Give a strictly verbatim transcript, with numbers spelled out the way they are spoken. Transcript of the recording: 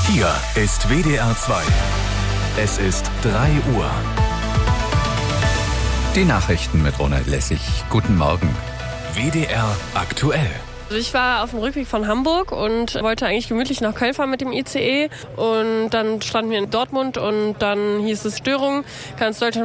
Hier ist W D R zwei. Es ist drei Uhr. Die Nachrichten mit Ronald Lessig. Guten Morgen. W D R aktuell. Also ich war auf dem Rückweg von Hamburg und wollte eigentlich gemütlich nach Köln fahren mit dem I C E. Und dann standen wir in Dortmund und dann hieß es Störung. Ganz Deutschland